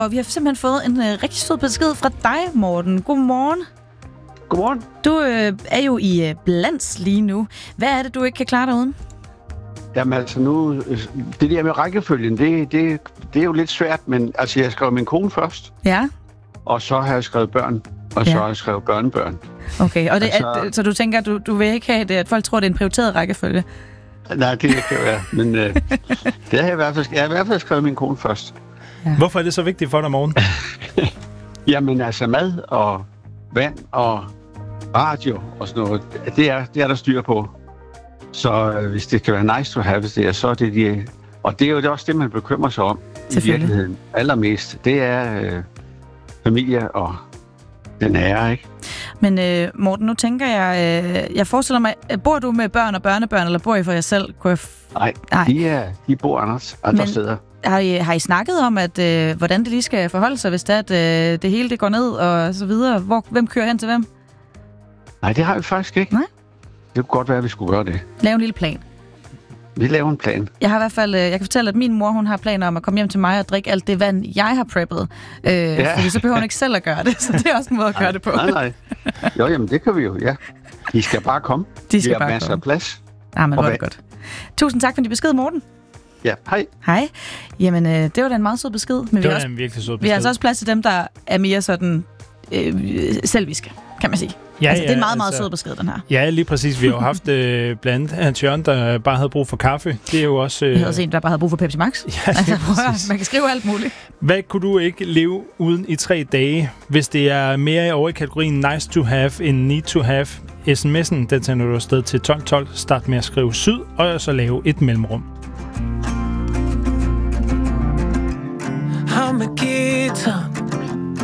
Og vi har simpelthen fået en rigtig sød besked fra dig, Morten. Godmorgen. Godmorgen. Du er jo i Blans lige nu. Hvad er det, du ikke kan klare dig uden? Jamen altså nu, det der med rækkefølgen, det er jo lidt svært, men altså jeg skrev min kone først. Ja. Og så har jeg skrevet børn, og så har jeg skrevet børnebørn. Okay, og så du tænker, du vil ikke have det, at folk tror, det er en prioriteret rækkefølge? Nej, det kan være, men det har jeg i hvert fald skrevet min kone først. Ja. Hvorfor er det så vigtigt for dig, Morten? Jamen altså mad og vand og radio og sådan noget, det er der styr på. Så hvis det kan være nice to have det, så er det de... Og det er jo også det, man bekymrer sig om i virkeligheden allermest. Det er familie og den ære, ikke? Men Morten, nu tænker jeg forestiller mig, bor du med børn og børnebørn, eller bor I for jer selv? Nej, de bor andre steder. Har I snakket om, at hvordan det lige skal forholde sig, hvis det er, at det hele det går ned og så videre? Hvem kører hen til hvem? Nej, det har vi faktisk ikke. Nej? Det kunne godt være, at vi skulle gøre det. Lave en lille plan. Vi laver en plan. Jeg har i hvert fald, jeg kan fortælle, at min mor, hun har planer om at komme hjem til mig og drikke alt det vand, jeg har preppet. Fordi så behøver hun ikke selv at gøre det, så det er også en måde at gøre det på. Nej. Jo, jamen det kan vi jo, ja. De skal bare komme. De skal bare komme. Masser af plads. Ja, men det var godt. Tusind tak for din besked, Morten. Ja, hej. Hej. Jamen, det var da en meget sød besked. Men det var en virkelig sød besked. Vi har altså også plads til dem, der er mere sådan selviske, kan man sige. Ja, det er en meget, meget sød besked, den her. Ja, lige præcis. Vi har jo haft blandt andet Hans Jørgen, der bare havde brug for kaffe. Det er jo også... Jeg havde også en, der bare havde brug for Pepsi Max. Ja, man kan skrive alt muligt. Hvad kunne du ikke leve uden i 3 dage, hvis det er mere over i kategorien nice to have end need to have? SMS'en, den sender du afsted til 1212. Start med at skrive syd, og så lave et mellemrum. I'm a guitar.